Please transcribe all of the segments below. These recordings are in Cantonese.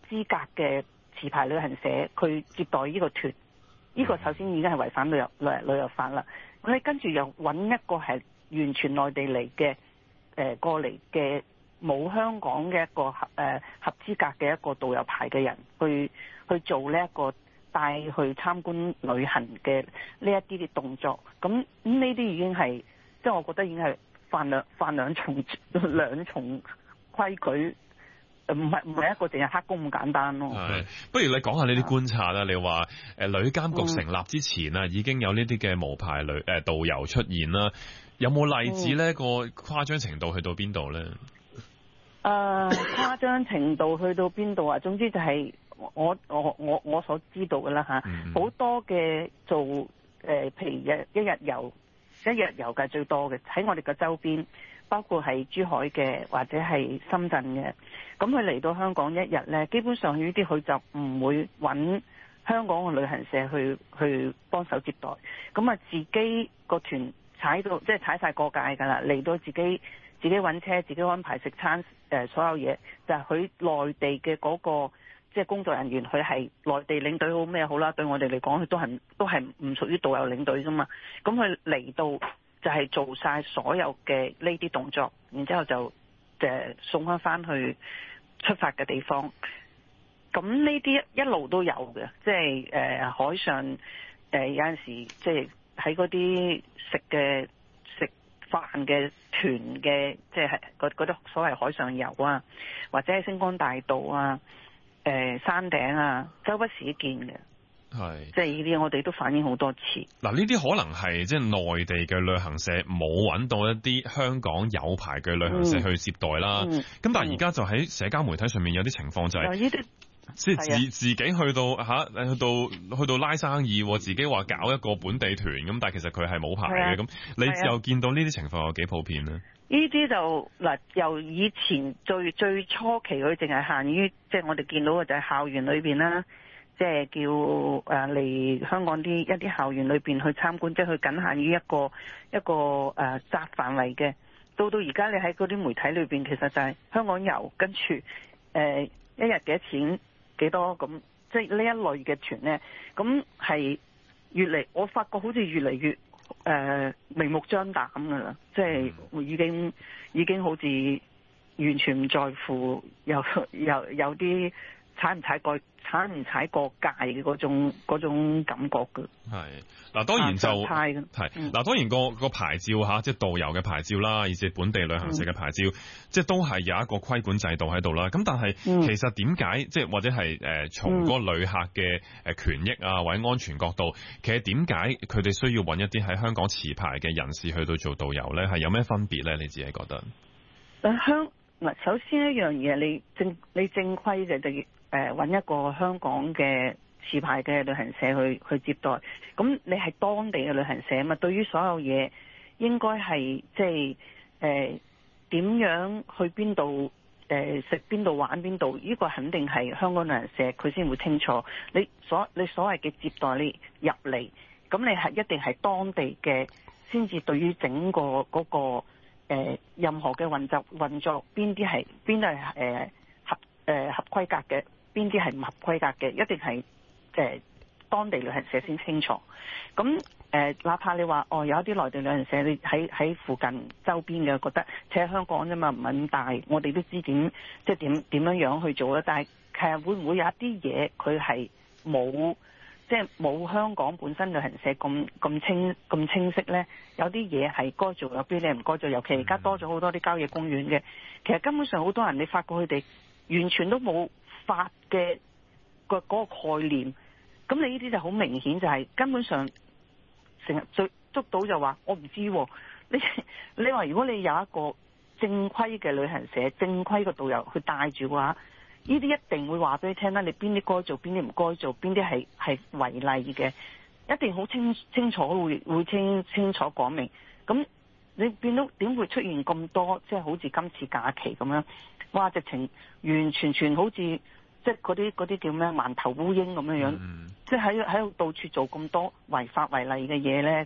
資格嘅持牌旅行社去接待呢個團，呢個首先已經係違反旅遊法啦。咁你跟住又揾一個係完全內地嚟嘅過嚟嘅冇香港嘅一個合資格嘅一個導遊牌嘅人去做呢一個帶去參觀旅行嘅呢一啲嘅動作，咁呢啲已經係即係我覺得已經係犯兩重規矩。唔係一個淨係黑工咁簡單咯。 係，不如你講下呢啲觀察啦。你話旅監局成立之前啊，已經有呢啲嘅無牌導遊出現啦。有冇例子呢？個誇張程度去到邊度咧？ 誇張程度去到邊度啊？總之就係我所知道嘅啦嚇。好多嘅做譬如一日遊嘅最多嘅喺我哋嘅周邊。包括係珠海嘅或者係深圳嘅，咁佢嚟到香港一日呢，基本上呢啲佢就唔會揾香港嘅旅行社去幫手接待，咁啊自己個團踩晒過界㗎啦，嚟到自己揾車，自己安排食餐所有嘢，就係佢內地嘅嗰個即係工作人員，佢係內地領隊好咩好啦，對我哋嚟講佢都係唔屬於導遊領隊㗎嘛，咁佢嚟到。就係做晒所有嘅呢啲動作，然之後就送翻去出發嘅地方。咁呢啲一路都有嘅，即係海上有陣時即係喺嗰啲食飯嘅團嘅，即係嗰啲所謂海上遊啊，或者係星光大道啊、山頂啊，周不時見嘅。係，即係呢啲我哋都反映好多次。 嗱，呢啲可能係即係內地嘅旅行社冇揾到一啲香港有牌嘅旅行社去接待啦。咁但係而家就喺社交媒體上面有啲情況就係，即係自己去到拉生意，自己話搞一個本地團咁，但係其實佢係冇牌嘅。咁你又見到呢啲情況有幾普遍呢？ 呢啲就嗱，由以前最初期佢淨係限於，即係我哋見到嘅就係校園裏邊啦。即係叫嚟香港一啲校園裏邊去參觀，即係佢僅限於一個窄範圍嘅。到而家你喺嗰啲媒體裏邊，其實就係香港遊，跟住一日幾多錢幾多咁，即係呢一類嘅團呢，咁係我發覺好似越嚟越明目張膽噶啦，即係已經好似完全唔在乎有啲踩唔踩過界嘅嗰種感覺嘅。係嗱，當然就係嗱，當然個牌照嚇，即係導遊嘅牌照啦，以至本地旅行社嘅牌照，即係都係有一個規管制度喺度啦。咁但係其實點解即係或者係從嗰個旅客嘅權益啊或者安全角度，其實點解佢哋需要揾一啲喺香港持牌嘅人士去到做導遊咧？係有咩分別咧？你自己覺得？ 首先一樣嘢，你正規嘅就揾一個香港嘅持牌嘅旅行社去接待，咁你係當地嘅旅行社嘛？對於所有嘢應該係即係點樣去邊度食邊度玩邊度？呢個肯定係香港旅行社佢先會清楚。你所謂嘅接待你入嚟，咁你係一定係當地嘅先至對於整個嗰個任何嘅運作邊啲係合規格嘅，邊啲係唔合規格嘅，一定係當地旅行社先清楚。咁哪怕你話有一啲內地旅行社你喺附近周邊嘅覺得，似喺香港啫嘛，唔係咁大，我哋都知點樣去做啦。但係其實會唔會有一啲嘢佢係冇香港本身旅行社咁清晰呢？有啲嘢係該做，有啲你唔該做。尤其而家多咗好多啲郊野公園嘅，其實根本上好多人你發覺佢哋完全都冇法嘅嗰個概念。咁你呢啲就好明顯就係根本上成日捉到就話我唔知喎。你話如果你有一個正規嘅旅行社、正規嘅導遊去帶住嘅話，呢啲一定會話俾你聽啦，你邊啲該做，邊啲唔該做，邊啲係違例嘅，一定好清楚會清楚講明。咁你變到點會出現咁多，即係好似今次假期咁樣，哇！直情完全好似即係嗰啲叫咩饅頭烏蠅咁樣，即係喺度到處做咁多違法違例嘅嘢咧。咁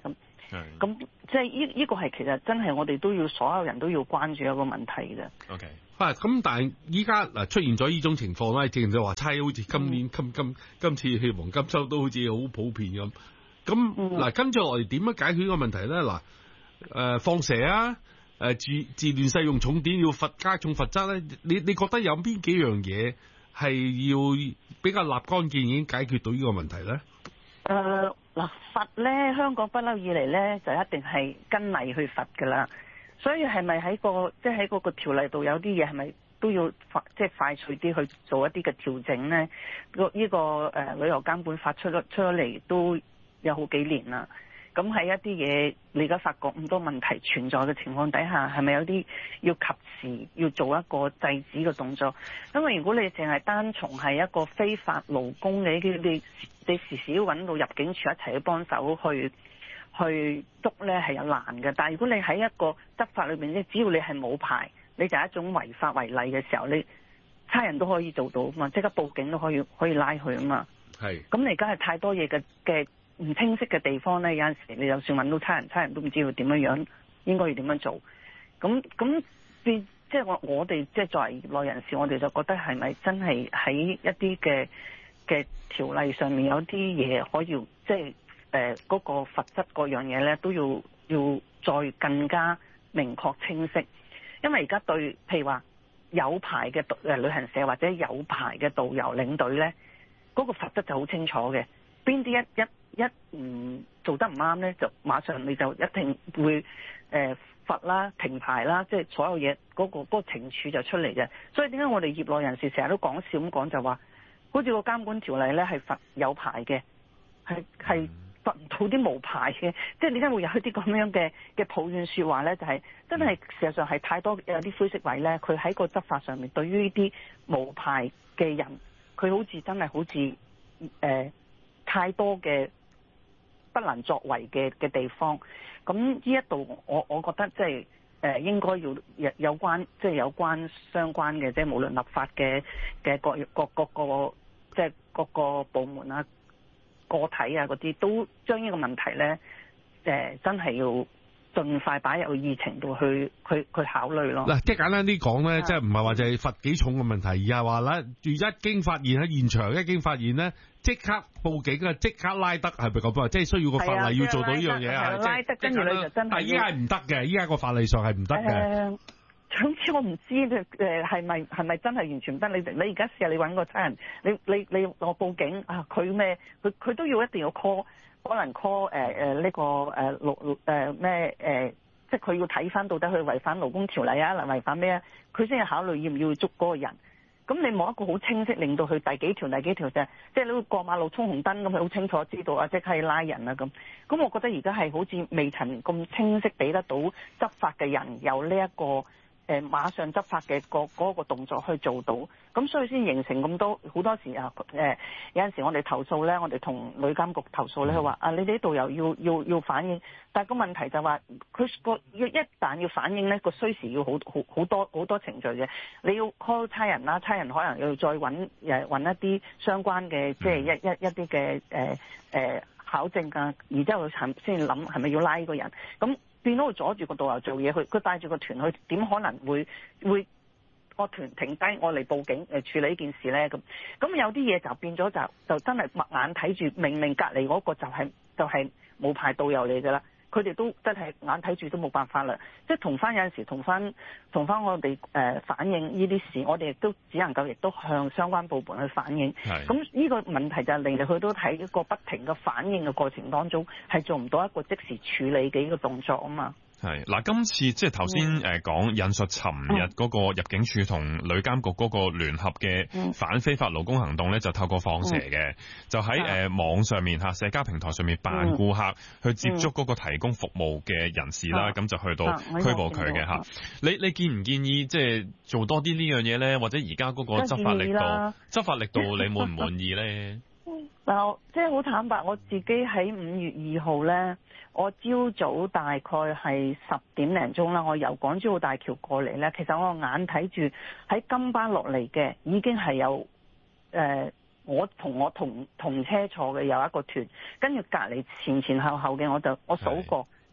咁即係呢個係其實真係我哋都要所有人都要關注一個問題嘅。 OK。 咁但係依家出現咗呢種情況咧，正如你話齋，好似今年今次去黃金周都好似好普遍咁。咁跟住落嚟點樣解決呢個問題咧？放蛇啊，自亂世用重典要加重罰則咧。你覺得有邊幾樣嘢係要比較立竿見影解決到呢個問題咧？ 罰咧，香港不嬲以嚟咧就一定係跟例去罰噶啦。所以係咪喺喺嗰個條例度有啲嘢係咪都要快脆啲去做一啲嘅調整咧？呢個旅遊監管法出咗嚟都有好幾年啦。咁喺一啲嘢你而家發覺咁多問題存在嘅情況底下，係咪有啲要及時要做一個制止嘅動作？因為如果你淨係單從係一個非法勞工嘅，你時時要揾到入境處一齊去幫手去捉咧係有難嘅。但係如果你喺一個執法裏邊咧，只要你係冇牌，你就係一種違法違例嘅時候，你差人都可以做到啊嘛，即刻報警都可以拉佢啊嘛。係。咁你而家係太多嘢嘅唔清晰嘅地方咧，有陣時你就算揾到差人都唔知道點樣應該要點樣做。咁即係我哋即係作為業內人士，我哋就覺得係咪真係喺一啲嘅條例上面有啲嘢可以即係嗰個罰則嗰樣嘢咧都要再更加明確清晰。因為而家對譬如話有牌嘅旅行社或者有牌嘅導遊領隊咧，嗰個罰則就好清楚嘅。邊啲一唔做得唔啱咧，就馬上你就一定會罰啦、停牌啦，即係所有嘢嗰個懲處就出嚟嘅。所以點解我哋業內人士成日都講笑咁講，就話好似個監管條例咧係罰有牌嘅，係罰唔到啲無牌嘅。即係點解會有一啲咁樣嘅抱怨説話咧？就係真係事實上係太多有啲灰色位咧。佢喺個執法上面對於呢啲無牌嘅人，佢好似真係好似太多嘅不能作為嘅地方。咁呢一度我覺得即係應該要有關相關嘅，即係無論立法嘅各個即係各個部門啊、個體啊嗰啲，都將呢個問題咧真係要盡快擺入議程度去考慮咯。 嗱，即係簡單啲講咧，即係唔係話就係罰幾重嘅問題，而係話咧，一經發現喺現場，一經發現咧，即刻報警啊，即刻拉得，係咪咁啊？即係需要個法例要做到呢樣嘢啊！ 拉得，跟住你就真係。 但係依家係唔得嘅，依家個法例上係唔得嘅。 總之我唔知係咪真係完全唔得？你而家試下你揾個差人，你我報警啊，佢咩？佢都要一定要 call， 可能 call 呢個即係佢要睇翻到底佢違反勞工條例啊，嗱違反咩啊？佢先係考慮要唔要捉嗰個人。咁你冇一個好清晰，令到佢第幾條啫，即係你過馬路衝紅燈咁，佢好清楚知道啊，即係拉人啊咁。咁我覺得而家係好似未曾咁清晰俾得到執法嘅人有呢一個馬上執法嘅嗰個動作去做到，咁所以先形成咁多好多時啊有陣時我哋投訴咧，我哋同旅監局投訴咧，佢話啊你哋呢度又要反映，但係個問題就話佢一旦要反映咧，個需時要好多程序嘅，你要 call 差人啦，差人可能要再揾一啲相關嘅即係一啲嘅考證啊，然之後先諗係咪要拉呢個人咁。變到佢阻住個導遊做嘢，佢帶住個團去，點可能會個團停低我嚟報警處理呢件事咧？咁有啲嘢就變咗就真係默眼睇住，明明隔離嗰個就係冇牌導遊嚟㗎啦。佢哋都真係眼睇住都冇辦法啦，即係同翻有陣時同翻我哋反映呢啲事，我哋亦都只能夠亦都向相關部門去反映。咁呢個問題就係令到佢都喺一個不停嘅反應嘅過程當中，係做唔到一個即時處理嘅呢個動作啊嘛。 係嗱，今次即係頭先講引述尋日嗰個入境處同旅監局嗰個聯合嘅反非法勞工行動咧，就透過放蛇嘅，就喺網上面社交平台上面扮顧客去接觸嗰個提供服務嘅人士啦，咁就去到拘捕佢嘅嚇。你建唔建議即係做多啲呢樣嘢咧？或者而家嗰個執法力度你滿唔滿意咧？ 嗱，即係好坦白，我自己喺5月2號咧，我朝早大概係10點零鐘啦，我由港珠澳大橋過嚟咧，其實我眼睇住喺金巴落嚟嘅已經係有我同車坐嘅有一個團，跟住隔離前後嘅我數過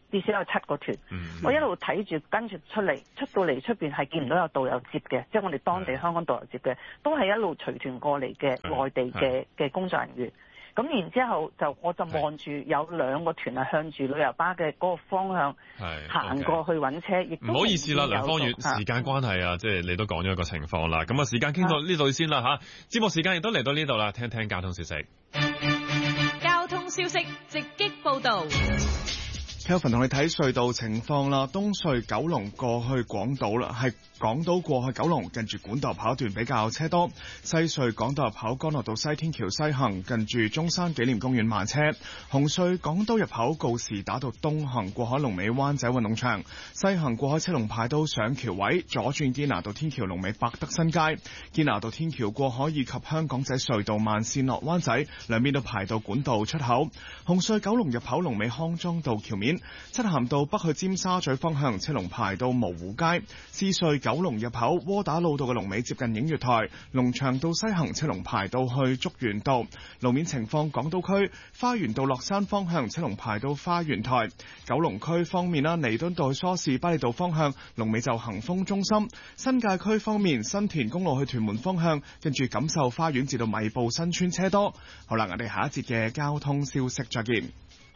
至少有7個團。我一路睇住跟住出到嚟出邊係見唔到有導遊接嘅，即係我哋當地香港導遊接嘅，都係一路隨團過嚟嘅內地嘅工作人員。咁然之後我就望住有2個團係向住旅遊巴嘅嗰個方向行過去揾車，亦都唔好意思啦， 梁芳遠，時間關係啊，即係你都講咗一個情況啦。咁啊，時間傾到呢度先啦嚇，節目時間亦都嚟到呢度啦，聽聽交通消息。 交通消息直擊報導。 Kelvin 同你睇隧道情況啦，東隧九龍過去港島啦，係港島過去九龍近住管道入口段比較車多。西隧港島入口干諾道西天橋西行近住中山紀念公園慢車。紅隧港島入口告士打道東行過海龍尾灣仔運動場，西行過海車龍排到上橋位，左轉堅拿道天橋龍尾百德新街。堅拿道天橋過海以及香港仔隧道慢線落灣仔兩邊都排到管道出口。紅隧九龍入口龍尾康莊道橋面。漆咸道北去尖沙咀方向車龍排到蕪湖街。獅隧九龍入口窩打老道嘅龍尾接近映月台。龍翔道西行車龍排到去竹園道。路面情況，港島區花園道落山方向車龍排到花園台。九龍區方面啦，彌敦道梳士巴利道方向龍尾就恒豐中心。新界區方面，新田公路去屯門方向跟住錦繡花園至到米埔新村車多。好啦，我哋下一節嘅交通消息再見。